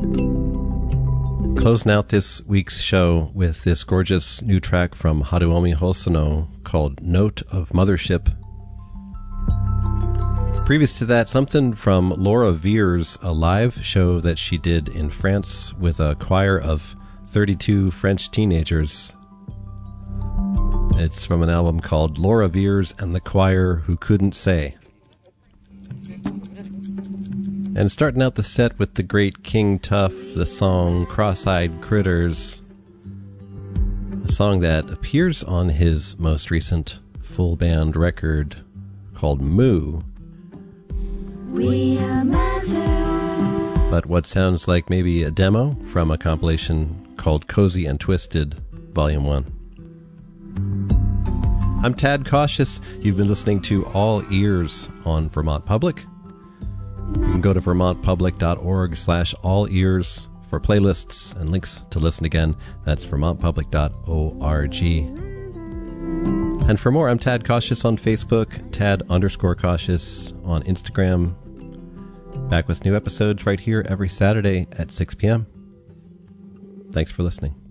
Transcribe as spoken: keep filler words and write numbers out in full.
Closing out this week's show with this gorgeous new track from Haruomi Hosono called Note of Mothership. Previous to that, something from Laura Veirs, a live show that she did in France with a choir of thirty-two French teenagers. It's from an album called Laura Veirs and the Choir Who Couldn't Say. And starting out the set with the great King Tuff, the song Cross-Eyed Critters, a song that appears on his most recent full band record called Moo. We are matter. But what sounds like maybe a demo from a compilation called Cozy and Twisted, Volume one. I'm Tad Cautious. You've been listening to All Ears on Vermont Public. You can go to vermontpublic.org slash all ears for playlists and links to listen again. That's vermontpublic dot org. And for more, I'm Tad Cautious on Facebook, Tad underscore Cautious on Instagram. Back with new episodes right here every Saturday at six p.m. Thanks for listening.